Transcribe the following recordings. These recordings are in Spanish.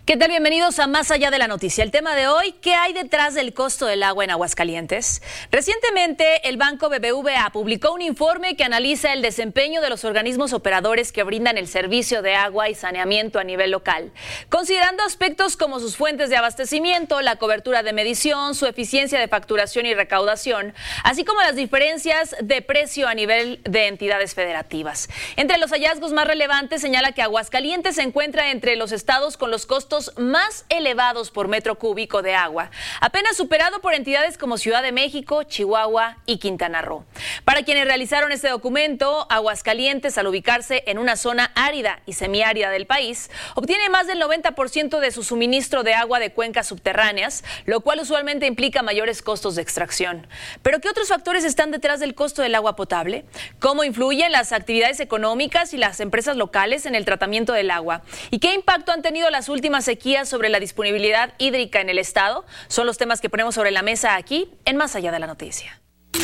¿Qué tal? Bienvenidos a Más Allá de la Noticia. El tema de hoy, ¿qué hay detrás del costo del agua en Aguascalientes? Recientemente, el Banco BBVA publicó un informe que analiza el desempeño de los organismos operadores que brindan el servicio de agua y saneamiento a nivel local, considerando aspectos como sus fuentes de abastecimiento, la cobertura de medición, su eficiencia de facturación y recaudación, así como las diferencias de precio a nivel de entidades federativas. Entre los hallazgos más relevantes, señala que Aguascalientes se encuentra entre los estados con los costos más elevados por metro cúbico de agua, apenas superado por entidades como Ciudad de México, Chihuahua y Quintana Roo. Para quienes realizaron este documento, Aguascalientes, al ubicarse en una zona árida y semiárida del país, obtiene más del 90% de su suministro de agua de cuencas subterráneas, lo cual usualmente implica mayores costos de extracción. ¿Pero qué otros factores están detrás del costo del agua potable? ¿Cómo influyen las actividades económicas y las empresas locales en el tratamiento del agua? ¿Y qué impacto han tenido las últimas sequías sobre la disponibilidad hídrica en el estado? Son los temas que ponemos sobre la mesa aquí en Más Allá de la Noticia.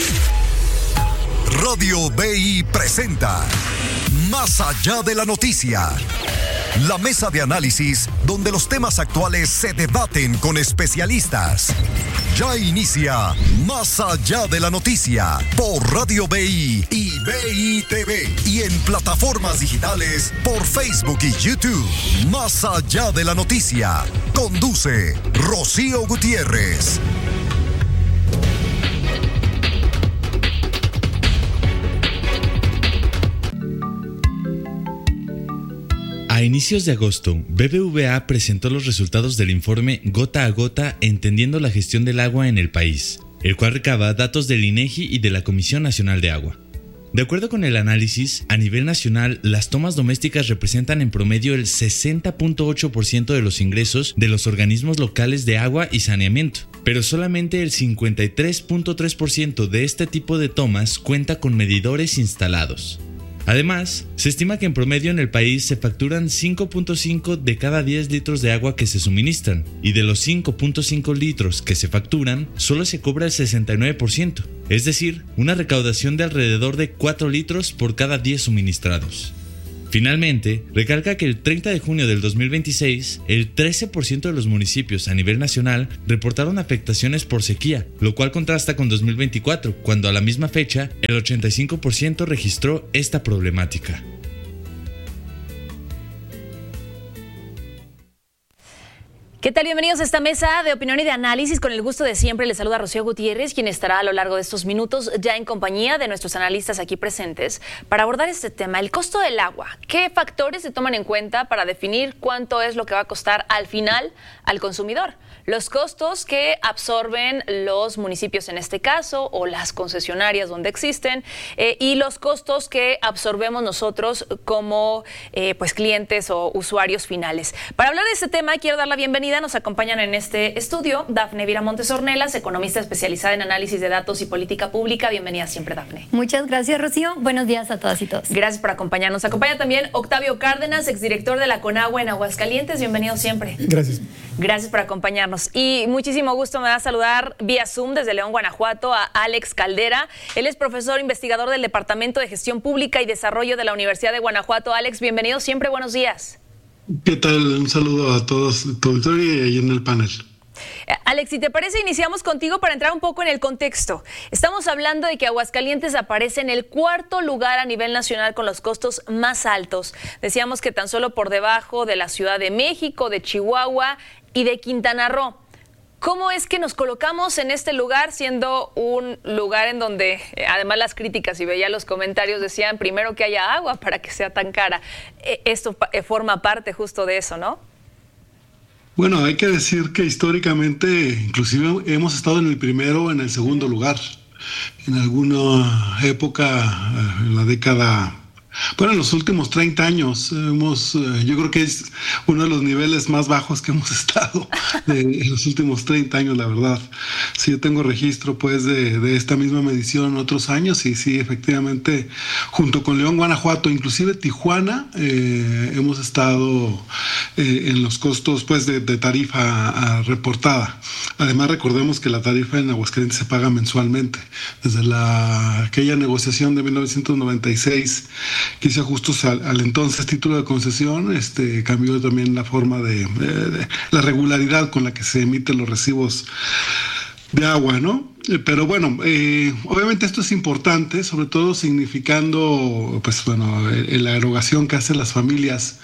Radio BI presenta Más Allá de la Noticia, la mesa de análisis donde los temas actuales se debaten con especialistas. Ya inicia Más Allá de la Noticia por Radio BI y BI TV y en plataformas digitales por Facebook y YouTube. Más Allá de la Noticia conduce Rocío Gutiérrez. A inicios de agosto, BBVA presentó los resultados del informe Gota a Gota Entendiendo la Gestión del Agua en el País, el cual recaba datos del INEGI y de la Comisión Nacional de Agua. De acuerdo con el análisis, a nivel nacional, las tomas domésticas representan en promedio el 60.8% de los ingresos de los organismos locales de agua y saneamiento, pero solamente el 53.3% de este tipo de tomas cuenta con medidores instalados. Además, se estima que en promedio en el país se facturan 5.5 de cada 10 litros de agua que se suministran, y de los 5.5 litros que se facturan, solo se cobra el 69%, es decir, una recaudación de alrededor de 4 litros por cada 10 suministrados. Finalmente, recalca que el 30 de junio del 2026, el 13% de los municipios a nivel nacional reportaron afectaciones por sequía, lo cual contrasta con 2024, cuando a la misma fecha, el 85% registró esta problemática. ¿Qué tal? Bienvenidos a esta mesa de opinión y de análisis. Con el gusto de siempre les saluda Rocío Gutiérrez, quien estará a lo largo de estos minutos ya en compañía de nuestros analistas aquí presentes para abordar este tema, el costo del agua. ¿Qué factores se toman en cuenta para definir cuánto es lo que va a costar al final al consumidor? Los costos que absorben los municipios en este caso o las concesionarias donde existen y los costos que absorbemos nosotros como clientes o usuarios finales. Para hablar de este tema quiero dar la bienvenida. Nos acompañan en este estudio Dafne Viramontes Ornelas, economista especializada en análisis de datos y política pública. Bienvenida siempre, Dafne. Muchas gracias, Rocío. Buenos días a todas y todos. Gracias por acompañarnos. Acompaña también Octavio Cárdenas, exdirector de la Conagua en Aguascalientes. Bienvenido siempre. Gracias. Gracias por acompañarnos. Y muchísimo gusto me da saludar vía Zoom desde León, Guanajuato, a Alex Caldera. Él es profesor investigador del Departamento de Gestión Pública y Desarrollo de la Universidad de Guanajuato. Alex, bienvenido siempre. Buenos días. ¿Qué tal? Un saludo a todos, tu auditorio y en el panel. Alex, si te parece, iniciamos contigo para entrar un poco en el contexto. Estamos hablando de que Aguascalientes aparece en el cuarto lugar a nivel nacional con los costos más altos. Decíamos que tan solo por debajo de la Ciudad de México, de Chihuahua y de Quintana Roo. ¿Cómo es que nos colocamos en este lugar, siendo un lugar en donde, además las críticas y veía los comentarios, decían primero que haya agua para que sea tan cara? Esto forma parte justo de eso, ¿no? Bueno, hay que decir que históricamente inclusive hemos estado en el primero o en el segundo lugar. En alguna época, en la década... Bueno, en los últimos 30 años yo creo que es uno de los niveles más bajos que hemos estado en los últimos 30 años, la verdad. Sí, yo tengo registro pues de esta misma medición en otros años y sí, efectivamente, junto con León, Guanajuato, inclusive Tijuana, hemos estado en los costos pues de tarifa reportada. Además, recordemos que la tarifa en Aguascalientes se paga mensualmente. Desde aquella negociación de 1996 que hizo ajustes al entonces título de concesión, cambió también la forma de la regularidad con la que se emiten los recibos de agua, ¿no? Pero bueno, obviamente esto es importante, sobre todo significando, pues bueno, la erogación que hacen las familias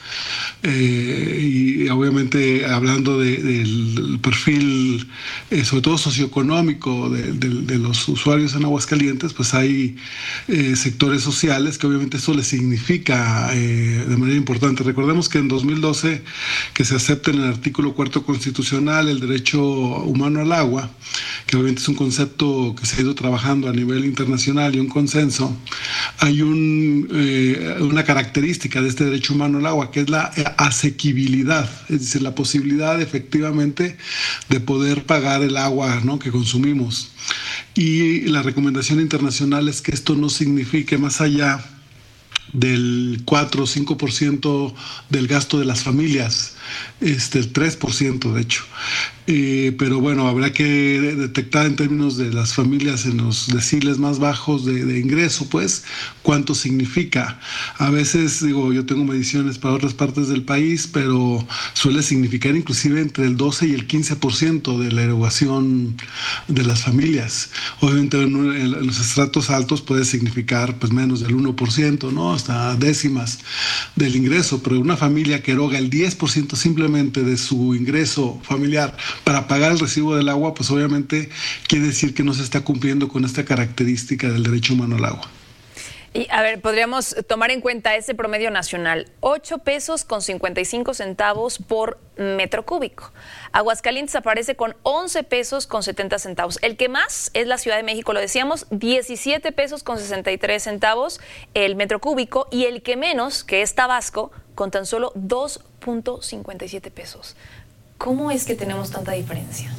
y obviamente hablando del perfil, sobre todo socioeconómico de los usuarios en Aguascalientes, pues hay sectores sociales que obviamente esto les significa de manera importante. Recordemos que en 2012 que se acepta en el artículo 4 constitucional el derecho humano al agua, que obviamente es un concepto que se ha ido trabajando a nivel internacional y un consenso. Hay una característica de este derecho humano al agua, que es la asequibilidad, es decir, la posibilidad efectivamente de poder pagar el agua, ¿no?, que consumimos. Y la recomendación internacional es que esto no signifique más allá del 4 o 5% del gasto de las familias, el 3% de hecho. Pero bueno, habrá que detectar en términos de las familias en los deciles más bajos de ingreso, pues, cuánto significa. A veces, digo, yo tengo mediciones para otras partes del país, pero suele significar inclusive entre el 12 y el 15% de la erogación de las familias. Obviamente en los estratos altos puede significar pues menos del 1%, ¿no?, hasta décimas del ingreso, pero una familia que eroga el 10% simplemente de su ingreso familiar para pagar el recibo del agua, pues obviamente quiere decir que no se está cumpliendo con esta característica del derecho humano al agua. Y a ver, podríamos tomar en cuenta ese promedio nacional, 8 pesos con 55 centavos por metro cúbico. Aguascalientes aparece con 11 pesos con 70 centavos. El que más es la Ciudad de México, lo decíamos, 17 pesos con 63 centavos el metro cúbico, y el que menos, que es Tabasco, con tan solo 2.57 pesos. ¿Cómo es que tenemos tanta diferencia?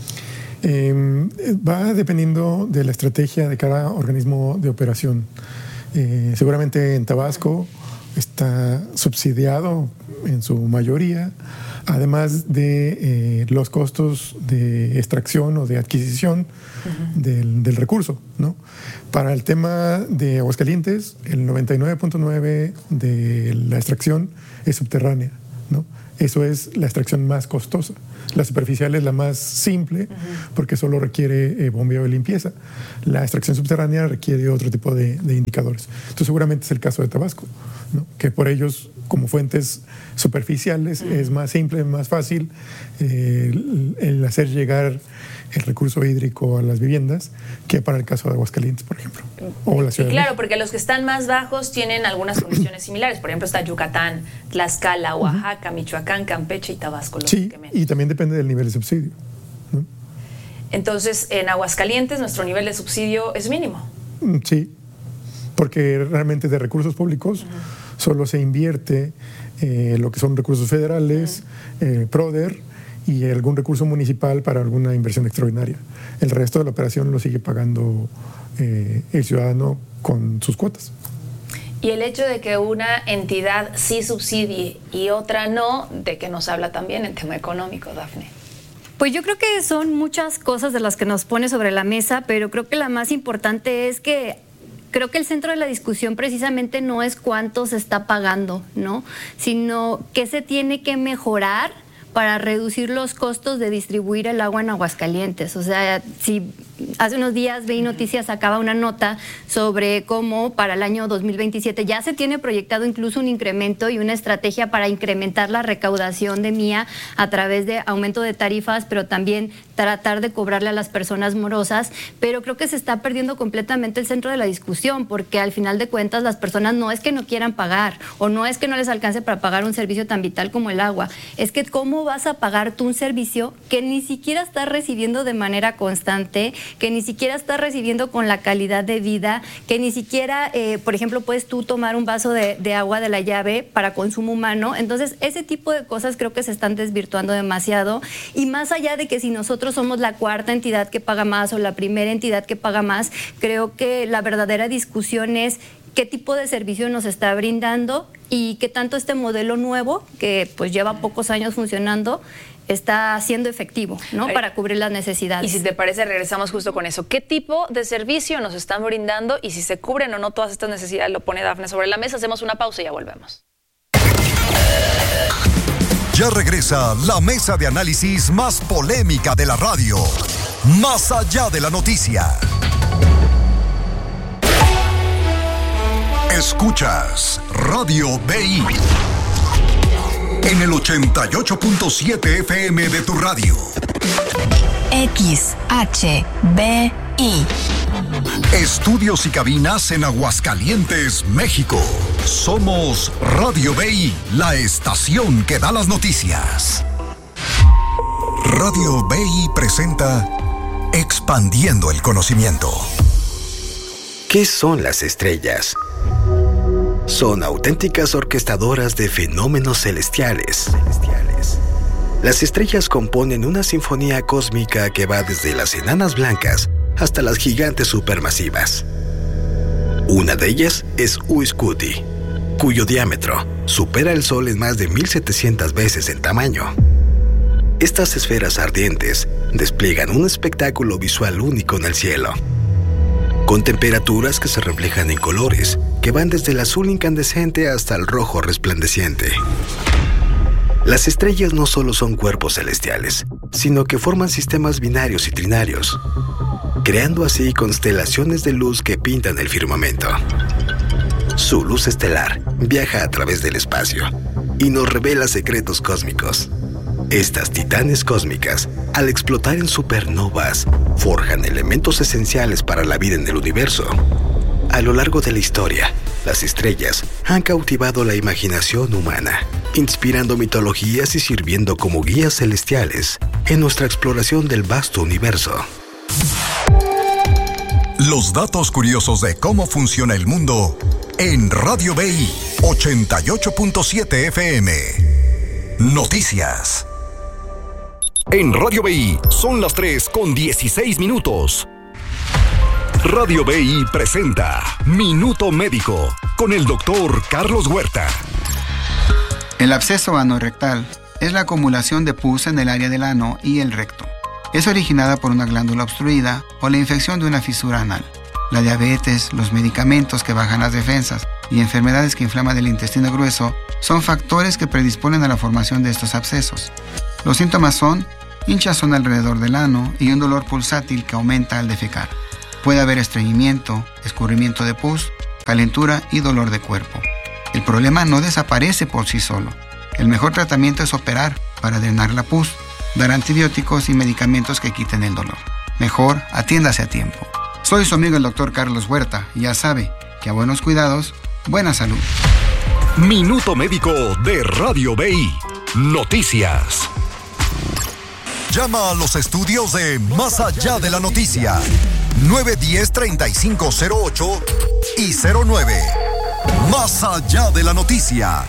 Va dependiendo de la estrategia de cada organismo de operación. Seguramente en Tabasco está subsidiado en su mayoría, además de los costos de extracción o de adquisición del recurso, ¿no? Para el tema de Aguascalientes, el 99.9% de la extracción es subterránea, ¿no? Eso es la extracción más costosa. La superficial es la más simple porque solo requiere bombeo y limpieza. La extracción subterránea requiere otro tipo de indicadores. Entonces seguramente es el caso de Tabasco, ¿no?, que por ellos como fuentes superficiales es más simple, más fácil el hacer llegar el recurso hídrico a las viviendas que para el caso de Aguascalientes, por ejemplo, o la Ciudad de México. Porque los que están más bajos tienen algunas condiciones similares. Por ejemplo, está Yucatán, Tlaxcala, Oaxaca, Michoacán, Campeche y Tabasco. Sí, que menos. Y también depende del nivel de subsidio, ¿no? Entonces, en Aguascalientes nuestro nivel de subsidio es mínimo. Sí, porque realmente de recursos públicos solo se invierte lo que son recursos federales, PRODER, y algún recurso municipal para alguna inversión extraordinaria. El resto de la operación lo sigue pagando el ciudadano con sus cuotas. Y el hecho de que una entidad sí subsidie y otra no, ¿de qué nos habla también en tema económico, Dafne? Pues yo creo que son muchas cosas de las que nos pone sobre la mesa, pero creo que la más importante es que creo que el centro de la discusión precisamente no es cuánto se está pagando, ¿no?, sino qué se tiene que mejorar para reducir los costos de distribuir el agua en Aguascalientes. O sea, si hace unos días VI Noticias sacaba una nota sobre cómo para el año 2027 ya se tiene proyectado incluso un incremento y una estrategia para incrementar la recaudación de MIA a través de aumento de tarifas, pero también tratar de cobrarle a las personas morosas, pero creo que se está perdiendo completamente el centro de la discusión, porque al final de cuentas las personas no es que no quieran pagar o no es que no les alcance para pagar un servicio tan vital como el agua, es que cómo vas a pagar tú un servicio que ni siquiera estás recibiendo de manera constante, que ni siquiera estás recibiendo con la calidad de vida, que ni siquiera, por ejemplo, puedes tú tomar un vaso de agua de la llave para consumo humano. Entonces, ese tipo de cosas creo que se están desvirtuando demasiado, y más allá de que si nosotros somos la cuarta entidad que paga más o la primera entidad que paga más, creo que la verdadera discusión es qué tipo de servicio nos está brindando y qué tanto este modelo nuevo, que pues lleva pocos años funcionando, está siendo efectivo, ¿no? Para cubrir las necesidades. Y si te parece, regresamos justo con eso. ¿Qué tipo de servicio nos están brindando y si se cubren o no todas estas necesidades? Lo pone Dafne sobre la mesa. Hacemos una pausa y ya volvemos. Ya regresa la mesa de análisis más polémica de la radio. Más allá de la noticia. Escuchas Radio BI en el 88.7 FM de tu radio. XHBI. Estudios y cabinas en Aguascalientes, México. Somos Radio BI, la estación que da las noticias. Radio BI presenta Expandiendo el Conocimiento. ¿Qué son las estrellas? Son auténticas orquestadoras de fenómenos celestiales. Las estrellas componen una sinfonía cósmica que va desde las enanas blancas hasta las gigantes supermasivas. Una de ellas es Uiscuti, cuyo diámetro supera el Sol en más de 1,700 veces en tamaño. Estas esferas ardientes despliegan un espectáculo visual único en el cielo, con temperaturas que se reflejan en colores que van desde el azul incandescente hasta el rojo resplandeciente. Las estrellas no solo son cuerpos celestiales, sino que forman sistemas binarios y trinarios, creando así constelaciones de luz que pintan el firmamento. Su luz estelar viaja a través del espacio y nos revela secretos cósmicos. Estas titanes cósmicas, al explotar en supernovas, forjan elementos esenciales para la vida en el universo. A lo largo de la historia, las estrellas han cautivado la imaginación humana, inspirando mitologías y sirviendo como guías celestiales en nuestra exploración del vasto universo. Los datos curiosos de cómo funciona el mundo en Radio BI 88.7 FM. Noticias. En Radio BI son las 3:16. Radio BI presenta Minuto Médico con el doctor Carlos Huerta. El absceso anorrectal es la acumulación de pus en el área del ano y el recto. Es originada por una glándula obstruida o la infección de una fisura anal. La diabetes, los medicamentos que bajan las defensas y enfermedades que inflaman el intestino grueso son factores que predisponen a la formación de estos abscesos. Los síntomas son hinchazón alrededor del ano y un dolor pulsátil que aumenta al defecar. Puede haber estreñimiento, escurrimiento de pus, calentura y dolor de cuerpo. El problema no desaparece por sí solo. El mejor tratamiento es operar para drenar la pus, dar antibióticos y medicamentos que quiten el dolor. Mejor, atiéndase a tiempo. Soy su amigo el doctor Carlos Huerta y ya sabe que a buenos cuidados, buena salud. Minuto Médico de Radio BI. Noticias. Llama a los estudios de Más Allá de la Noticia. 910-3508 y 09. Más Allá de la Noticia.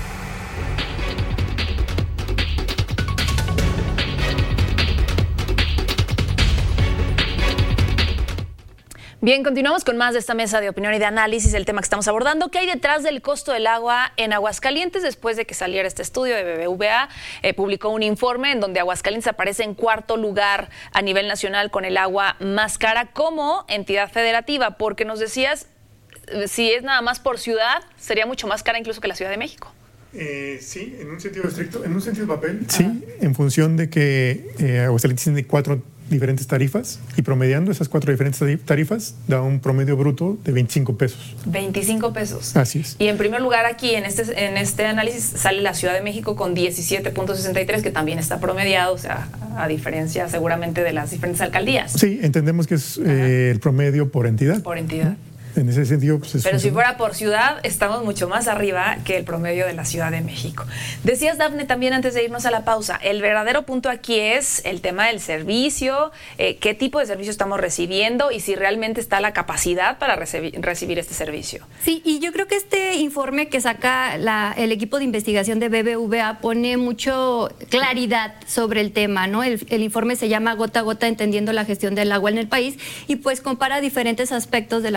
Bien, continuamos con más de esta mesa de opinión y de análisis, el tema que estamos abordando. ¿Qué hay detrás del costo del agua en Aguascalientes? Después de que saliera este estudio de BBVA, publicó un informe en donde Aguascalientes aparece en cuarto lugar a nivel nacional con el agua más cara como entidad federativa, porque nos decías, si es nada más por ciudad, sería mucho más cara incluso que la Ciudad de México. Sí, en un sentido estricto, en un sentido de papel, sí, en función de que Aguascalientes tiene 4 diferentes tarifas y promediando esas 4 diferentes tarifas da un promedio bruto de 25 pesos. 25 pesos. Así es. Y en primer lugar aquí en este análisis sale la Ciudad de México con 17.63, que también está promediado, o sea, a diferencia seguramente de las diferentes alcaldías. Sí, entendemos que es el promedio por entidad. Por entidad. ¿No? En ese sentido, pues pero si fuera por ciudad, estamos mucho más arriba que el promedio de la Ciudad de México. Decías, Dafne, también antes de irnos a la pausa, el verdadero punto aquí es el tema del servicio, qué tipo de servicio estamos recibiendo y si realmente está la capacidad para recibir este servicio. Sí, y yo creo que este informe que saca el equipo de investigación de BBVA pone mucho claridad sobre el tema, ¿no? El informe se llama Gota a Gota, entendiendo la gestión del agua en el país, y pues compara diferentes aspectos de la gestión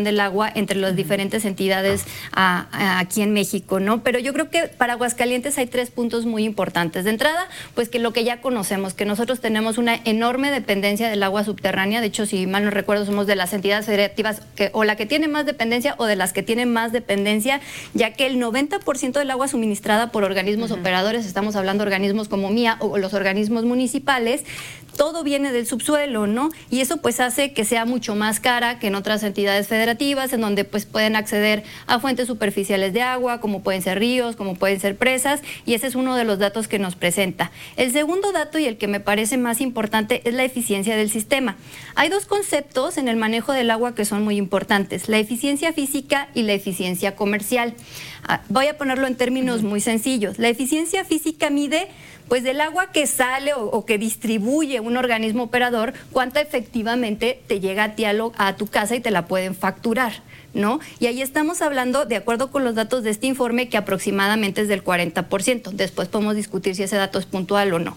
del agua entre las diferentes entidades aquí en México, ¿no? Pero yo creo que para Aguascalientes hay 3 puntos muy importantes. De entrada, pues que lo que ya conocemos, que nosotros tenemos una enorme dependencia del agua subterránea. De hecho, si mal no recuerdo, somos de las entidades federativas o la que tiene más dependencia o de las que tienen más dependencia, ya que el 90% del agua suministrada por organismos operadores, estamos hablando de organismos como MIA o los organismos municipales, todo viene del subsuelo, ¿no? Y eso pues hace que sea mucho más cara que en otras entidades federativas, en donde pues pueden acceder a fuentes superficiales de agua, como pueden ser ríos, como pueden ser presas, y ese es uno de los datos que nos presenta. El segundo dato, y el que me parece más importante, es la eficiencia del sistema. Hay 2 conceptos en el manejo del agua que son muy importantes: la eficiencia física y la eficiencia comercial. Voy a ponerlo en términos muy sencillos. La eficiencia física mide pues del agua que sale o que distribuye un organismo operador, cuánta efectivamente te llega a ti a tu casa y te la pueden facturar, ¿no? Y ahí estamos hablando, de acuerdo con los datos de este informe, que aproximadamente es del 40%. Después podemos discutir si ese dato es puntual o no.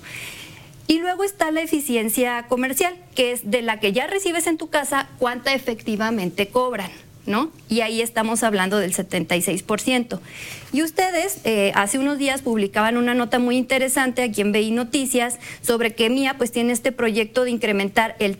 Y luego está la eficiencia comercial, que es de la que ya recibes en tu casa, cuánta efectivamente cobran, ¿no? Y ahí estamos hablando del 76%. Y ustedes hace unos días publicaban una nota muy interesante aquí en BI Noticias sobre que MIA pues tiene este proyecto de incrementar el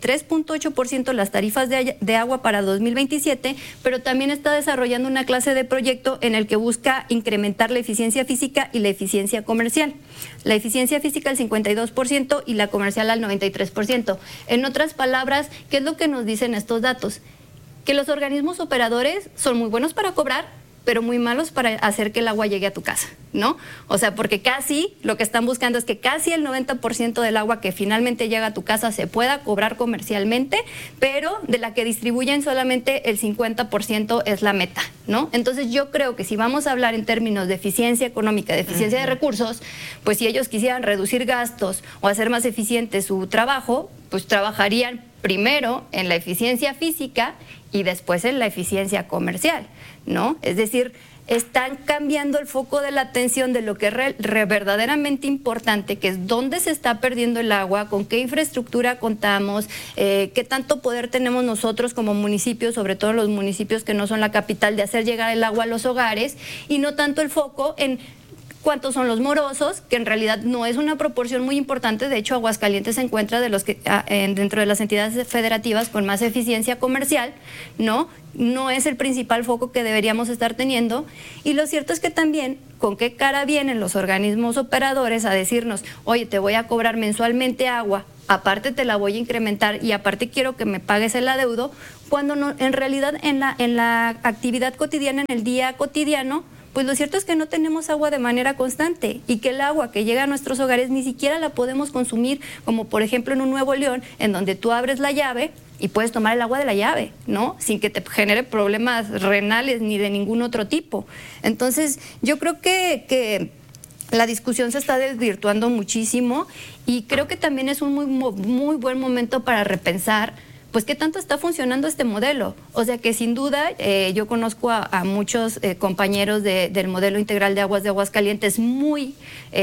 3.8% las tarifas de agua para 2027, pero también está desarrollando una clase de proyecto en el que busca incrementar la eficiencia física y la eficiencia comercial. La eficiencia física al 52% y la comercial al 93%. En otras palabras, ¿qué es lo que nos dicen estos datos? Que los organismos operadores son muy buenos para cobrar, pero muy malos para hacer que el agua llegue a tu casa, ¿no? O sea, porque casi lo que están buscando es que casi el 90% del agua que finalmente llega a tu casa se pueda cobrar comercialmente, pero de la que distribuyen solamente el 50% es la meta, ¿no? Entonces yo creo que si vamos a hablar en términos de eficiencia económica, de eficiencia de recursos, pues si ellos quisieran reducir gastos o hacer más eficiente su trabajo, pues trabajarían primero en la eficiencia física y después en la eficiencia comercial, ¿no? Es decir, están cambiando el foco de la atención de lo que es verdaderamente importante, que es dónde se está perdiendo el agua, con qué infraestructura contamos, qué tanto poder tenemos nosotros como municipios, sobre todo los municipios que no son la capital, de hacer llegar el agua a los hogares, y no tanto el foco en cuántos son los morosos, que en realidad no es una proporción muy importante. De hecho, Aguascalientes se encuentra de los que dentro de las entidades federativas con más eficiencia comercial, ¿no? No es el principal foco que deberíamos estar teniendo. Y lo cierto es que también, ¿con qué cara vienen los organismos operadores a decirnos, oye, te voy a cobrar mensualmente agua, aparte te la voy a incrementar y aparte quiero que me pagues el adeudo, cuando no, en realidad en la actividad cotidiana, en el día cotidiano, pues lo cierto es que no tenemos agua de manera constante y que el agua que llega a nuestros hogares ni siquiera la podemos consumir, como por ejemplo en un Nuevo León, en donde tú abres la llave y puedes tomar el agua de la llave, ¿no? Sin que te genere problemas renales ni de ningún otro tipo. Entonces, yo creo que la discusión se está desvirtuando muchísimo y creo que también es un muy buen momento para repensar pues qué tanto está funcionando este modelo. O sea que sin duda yo conozco a muchos compañeros del modelo integral de aguas de Aguascalientes muy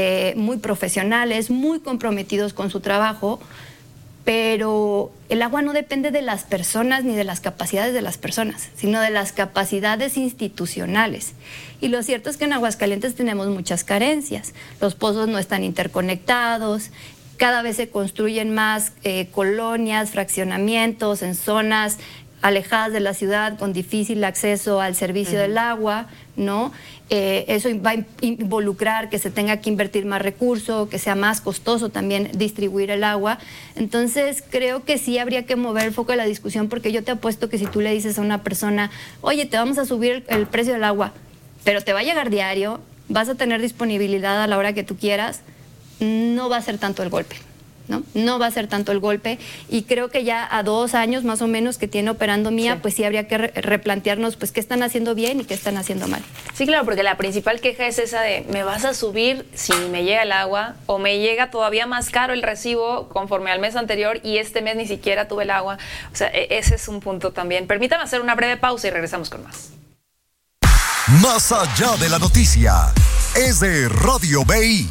profesionales, muy comprometidos con su trabajo, pero el agua no depende de las personas ni de las capacidades de las personas, sino de las capacidades institucionales. Y lo cierto es que en Aguascalientes tenemos muchas carencias. Los pozos no están interconectados, cada vez se construyen más colonias, fraccionamientos en zonas alejadas de la ciudad con difícil acceso al servicio del agua, ¿no? Eso va a involucrar que se tenga que invertir más recursos, que sea más costoso también distribuir el agua. Entonces creo que sí habría que mover el foco de la discusión, porque yo te apuesto que si tú le dices a una persona, oye, te vamos a subir el precio del agua, pero te va a llegar diario, vas a tener disponibilidad a la hora que tú quieras, no va a ser tanto el golpe, ¿no? No va a ser tanto el golpe, y creo que ya a 2 años más o menos que tiene operando MIA, sí, pues sí habría que replantearnos pues qué están haciendo bien y qué están haciendo mal. Sí, claro, porque la principal queja es esa de me vas a subir si me llega el agua, o me llega todavía más caro el recibo conforme al mes anterior y este mes ni siquiera tuve el agua. O sea, ese es un punto también. Permítame hacer una breve pausa y regresamos con más. Más allá de la noticia, es de Radio BI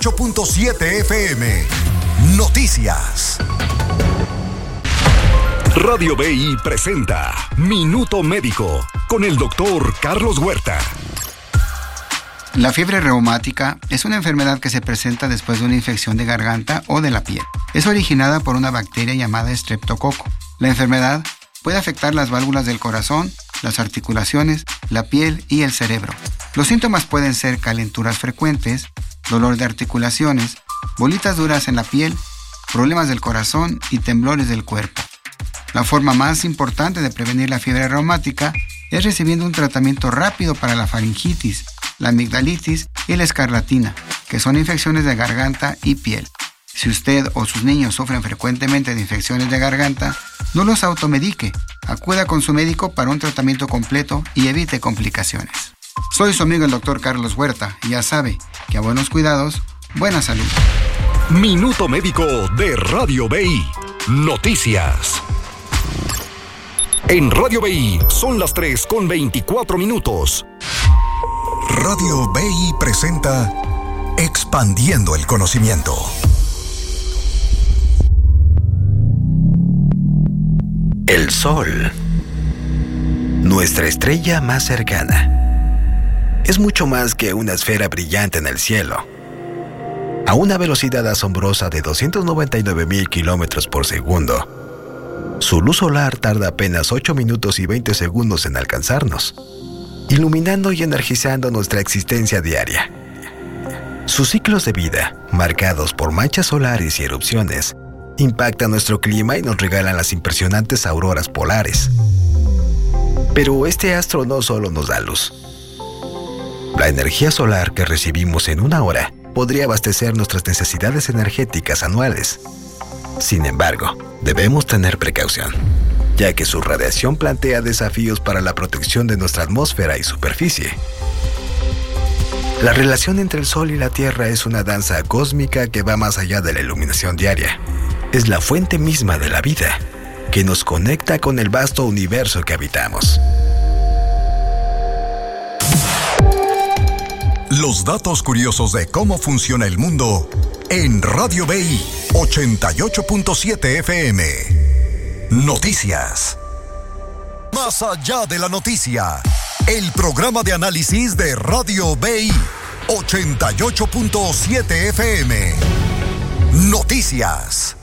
88.7 FM. Noticias. Radio BI presenta Minuto Médico con el doctor Carlos Huerta. La fiebre reumática es una enfermedad que se presenta después de una infección de garganta o de la piel. Es originada por una bacteria llamada estreptococo. La enfermedad puede afectar las válvulas del corazón, las articulaciones, la piel y el cerebro. Los síntomas pueden ser calenturas frecuentes, dolor de articulaciones, bolitas duras en la piel, problemas del corazón y temblores del cuerpo. La forma más importante de prevenir la fiebre reumática es recibiendo un tratamiento rápido para la faringitis, la amigdalitis y la escarlatina, que son infecciones de garganta y piel. Si usted o sus niños sufren frecuentemente de infecciones de garganta, no los automedique. Acuda con su médico para un tratamiento completo y evite complicaciones. Soy su amigo el doctor Carlos Huerta y ya sabe que a buenos cuidados, buena salud. Minuto Médico de Radio BI. Noticias. En Radio BI son las 3:24. Radio BI presenta Expandiendo el Conocimiento. El Sol, nuestra estrella más cercana, es mucho más que una esfera brillante en el cielo. A una velocidad asombrosa de 299,000 kilómetros por segundo, su luz solar tarda apenas 8 minutos y 20 segundos en alcanzarnos, iluminando y energizando nuestra existencia diaria. Sus ciclos de vida, marcados por manchas solares y erupciones, impactan nuestro clima y nos regalan las impresionantes auroras polares. Pero este astro no solo nos da luz. La energía solar que recibimos en una hora podría abastecer nuestras necesidades energéticas anuales. Sin embargo, debemos tener precaución, ya que su radiación plantea desafíos para la protección de nuestra atmósfera y superficie. La relación entre el Sol y la Tierra es una danza cósmica que va más allá de la iluminación diaria. Es la fuente misma de la vida, que nos conecta con el vasto universo que habitamos. Los datos curiosos de cómo funciona el mundo en Radio BI 88.7 FM. Noticias. Más allá de la noticia, el programa de análisis de Radio BI 88.7 FM. Noticias.